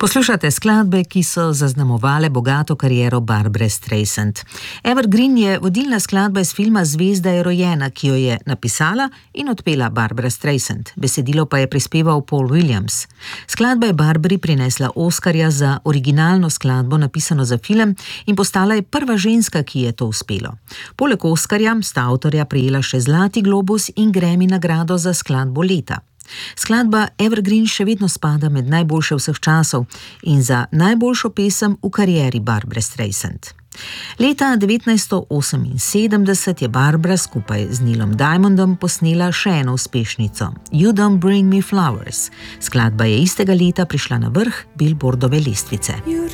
Poslušate skladbe, ki so zaznamovale bogato kariero Barbare Streisand. Evergreen je vodilna skladba iz filma Zvezda je rojena, ki jo je napisala in odpela Barbara Streisand. Besedilo pa je prispeval Paul Williams. Skladba je Barbari prinesla Oskarja za originalno skladbo, napisano za film, in postala je prva ženska, ki je to uspelo. Poleg Oskarja sta avtorja prejela še Zlati globus in Grammy nagrado za skladbo leta. Skladba Evergreen še vedno spada med najboljše vseh časov in za najboljšo pesem v karieri Barbare Streisand. Leta 1978 je Barbara skupaj z Neilom Diamondom posnela še eno uspešnico, You Don't Bring Me Flowers. Skladba je istega leta prišla na vrh Billboardove lestvice.